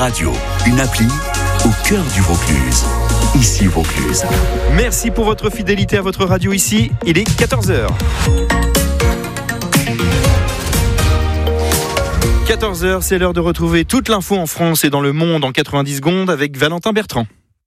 radio, une appli au cœur du Vaucluse. Ici Vaucluse. Merci pour votre fidélité à votre radio ici. Il est 14h. 14h, c'est l'heure de retrouver toute l'info en France et dans le monde en 90 secondes avec Valentin Bertrand.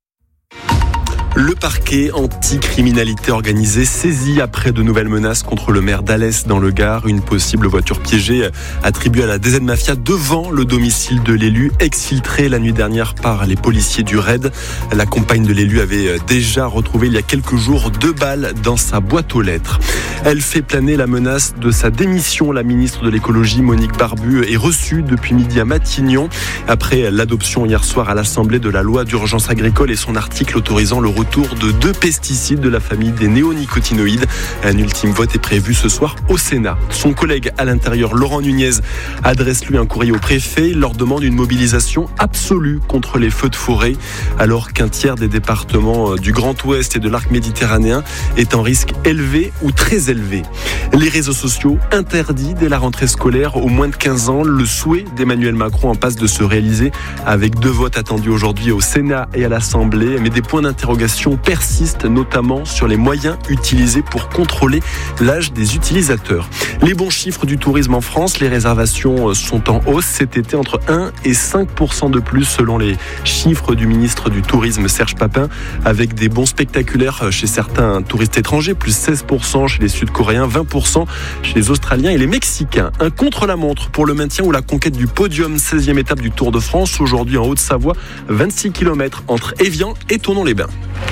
Le parquet anti-criminalité organisée saisi après de nouvelles menaces contre le maire d'Alès dans le Gard. Une possible voiture piégée attribuée à la DZ Mafia devant le domicile de l'élu, exfiltré la nuit dernière par les policiers du RAID. La compagne de l'élu avait déjà retrouvé il y a quelques jours 2 balles dans sa boîte aux lettres. Elle fait planer la menace de sa démission. La ministre de l'écologie, Monique Barbu, est reçue depuis midi à Matignon après l'adoption hier soir à l'Assemblée de la loi d'urgence agricole et son article autorisant le retour de 2 pesticides de la famille des néonicotinoïdes. Un ultime vote est prévu ce soir au Sénat. Son collègue à l'intérieur, Laurent Nunez, adresse lui un courrier au préfet. Il leur demande une mobilisation absolue contre les feux de forêt, alors qu'un tiers des départements du Grand Ouest et de l'arc méditerranéen est en risque élevé ou très élevé. Les réseaux sociaux interdits dès la rentrée scolaire aux moins de 15 ans. Le souhait d'Emmanuel Macron en passe de se réaliser avec 2 votes attendus aujourd'hui au Sénat et à l'Assemblée. Mais des points d'interrogation persistent, notamment sur les moyens utilisés pour contrôler l'âge des utilisateurs. Les bons chiffres du tourisme en France, les réservations sont en hausse cet été, entre 1 et 5% de plus selon les chiffres du ministre du Tourisme Serge Papin, avec des bons spectaculaires chez certains touristes étrangers, plus 16% chez les Sud-Coréens, 20% chez les Australiens et les Mexicains. Un contre-la-montre pour le maintien ou la conquête du podium, 16e étape du Tour de France, aujourd'hui en Haute-Savoie, 26 km entre Évian et Thonon-les-Bains.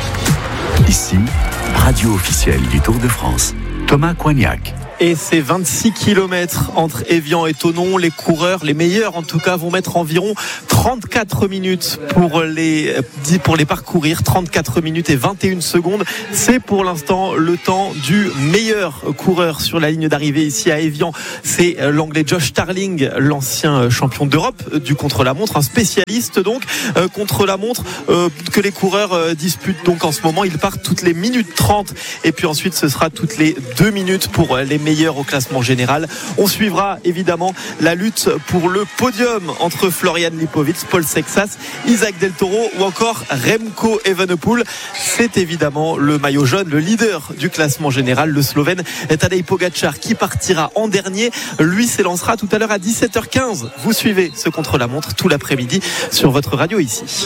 Ici, radio officielle du Tour de France. Thomas Coignac. Et ces 26 km entre Évian et Thonon, les coureurs, les meilleurs en tout cas, vont mettre environ 34 minutes pour les parcourir. 34 minutes et 21 secondes. C'est pour l'instant le temps du meilleur coureur sur la ligne d'arrivée ici à Évian. C'est l'anglais Josh Starling, l'ancien champion d'Europe du contre-la-montre, un spécialiste donc contre-la-montre que les coureurs disputent donc en ce moment. Ils partent toutes les minutes 30 et puis ensuite ce sera toutes les 2 minutes pour les meilleurs au classement général. On suivra évidemment la lutte pour le podium entre Florian Lipowitz, Paul Sexas, Isaac Del Toro ou encore Remco Evenepoel. C'est évidemment le maillot jaune, le leader du classement général, le Slovène Tadej Pogačar, qui partira en dernier. Lui s'élancera tout à l'heure à 17h15. Vous suivez ce contre-la-montre tout l'après-midi sur votre radio ici.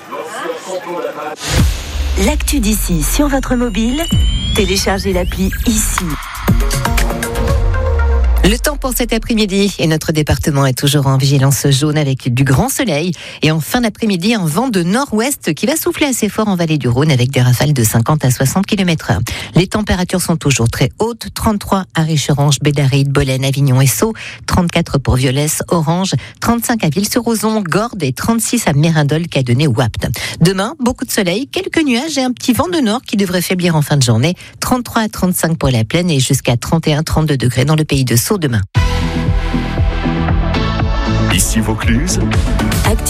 L'actu d'ici sur votre mobile, téléchargez l'appli ici. Le temps pour cet après-midi et notre département est toujours en vigilance jaune avec du grand soleil et en fin d'après-midi un vent de nord-ouest qui va souffler assez fort en vallée du Rhône avec des rafales de 50 à 60 km/h. Les températures sont toujours très hautes, 33 à Richerange, Bédaride, Bolène, Avignon et Sceaux, 34 pour Violès, Orange, 35 à Ville-sur-Ozon, Gordes et 36 à Mérindol, Cadenet ou Apt. Demain, beaucoup de soleil, quelques nuages et un petit vent de nord qui devrait faiblir en fin de journée, 33 à 35 pour la Plaine et jusqu'à 31-32 degrés dans le pays de Sceaux demain. Ici Vaucluse. Actu